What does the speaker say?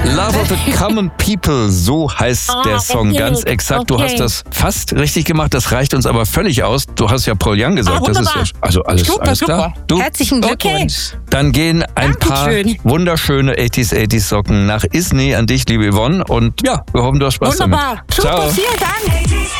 Love of the Common People, so heißt der Song ganz exakt. Du hast das fast richtig gemacht, das reicht uns aber völlig aus. Du hast ja Paul Young gesagt. Das ist ja, also alles klar. Du, herzlichen Glückwunsch. dann gehen ein paar wunderschöne 80s Socken nach Isny an dich, liebe Yvonne. Und ja, wir hoffen, du hast Spaß damit. Wunderbar. Super, vielen Dank.